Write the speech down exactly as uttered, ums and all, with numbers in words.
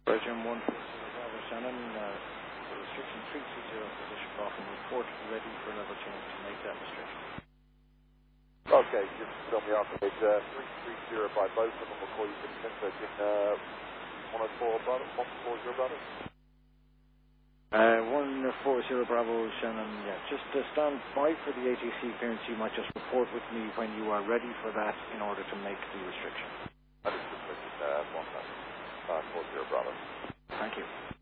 Virgin one four zero Bravo Shannon, uh, for restriction three three zero position Bochum, report ready for level change to make that restriction. Okay, just tell me after it's uh, three three zero by both of them. We'll call you for Virgin uh, one oh four Bravo, one four zero Bravo. Uh, one four zero Bravo Shannon, yeah, just uh, stand by for the A T C clearance. You might just report with me when you are ready for that in order to make the restriction. Understood, Virgin uh, one four zero Bravo. Thank you.